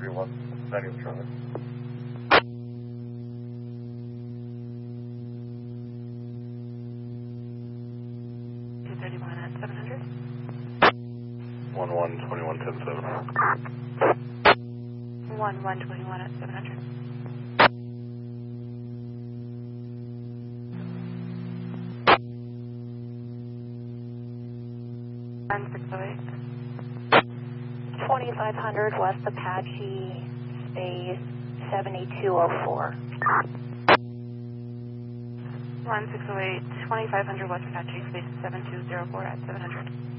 231, 90 Charlie. At 700. 1121, 10-7. 1121 at 700. 608. 2500 West Apache, space 7204. 1608, 2500 West Apache, space 7204 at 700.